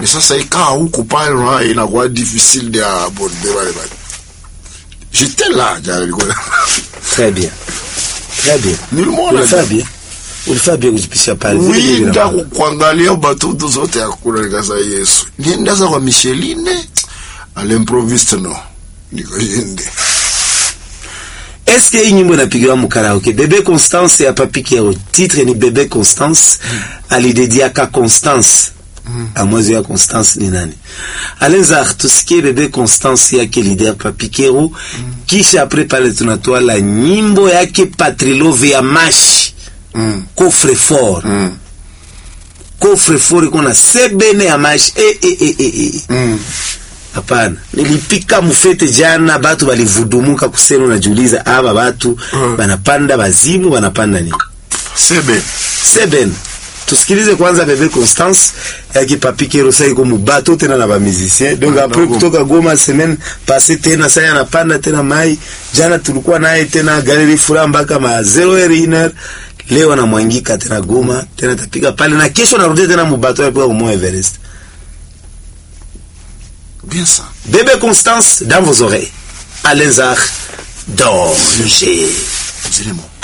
Mais sasa ikawa huko pale inakuwa difficile de aborder wale wale. J'étais là, Très bien. Très bien. Ulifaa bien kujipisha pale. Oui, ndio kuangalia batoto zote hakuna nikaza Yesu. Nienda za kwa Micheline, à l'improviste no. Niko yende. Est-ce que hii nyimbo inapigiwa mu karaoke? Bébé Constance ya Papi Kero. Titre ni Bébé Constance. Alidedia ka Constance. Amwazo ya Constance ni nani? Alenzar, tusikie Bébé Constance yake leader Papi Kero. Kisha après pale tunatoa la nyimbo yake Patrilove ya Mash. Coffre fort. Coffre fort iko na sebene ya Mash. Hapana, nilipika mufete jana, batu balivudumuka kusema, najiuliza aba batu banapanda bazimu, banapanda nini? Seben. Tusikilize kwanza Bébé Constance yaki Papi Kero sai ko mubato tena na ba musicien. Donc après kutoka Goma semaine passée tena saya anapanda tena mai. Jana tulikuwa naye tena Galerie Fura mpaka ma 0h1. Leo anamwangika tena Goma, tena tapika pale na kesho narudi tena mubato ya kwa Mont Everest. Bien ça. Bébé Constance dans vos oreilles. Alenzar, danger. Dis-le-moi.